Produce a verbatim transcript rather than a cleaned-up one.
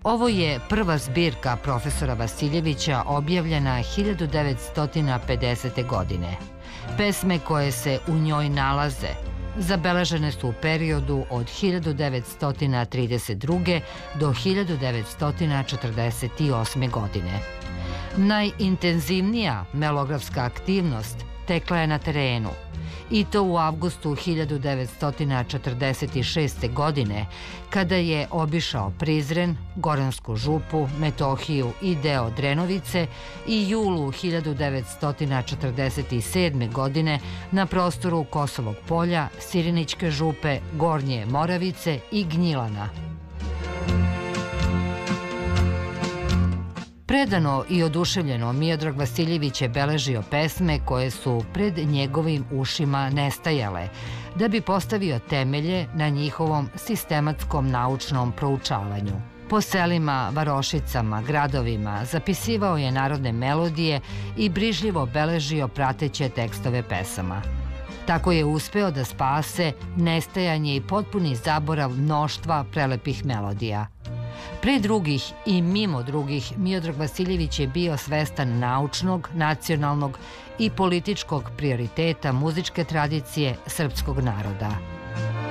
Ovo je prva zbirka profesora Vasiljevića objavljena hiljadu devetsto pedesete. godine. Pesme koje se u njoj nalaze zabeležene su u periodu od hiljadu devetsto trideset druge. do hiljadu devetsto četrdeset osme. godine. Najintenzivnija melografska aktivnost tekla je na terenu, i to u avgustu hiljadu devetsto četrdeset šeste. godine, kada je obišao Prizren, Goransku župu, Metohiju i deo Drenovice, i julu hiljadu devetsto četrdeset sedme. godine na prostoru Kosovog polja, Sirinićke župe, Gornje Moravice i Gnjilana. Predano i oduševljeno Miodrag Vasiljević je beležio pesme koje su pred njegovim ušima nestajale, da bi postavio temelje na njihovom sistematskom naučnom proučavanju. Po selima, varošicama, gradovima zapisivao je narodne melodije i brižljivo beležio prateće tekstove pesama. Tako je uspeo da spase nestajanje i potpuni zaborav mnoštva prelepih melodija. Pre drugih i mimo drugih, Miodrag Vasiljević je bio svestan naučnog, nacionalnog i političkog prioriteta muzičke tradicije srpskog naroda.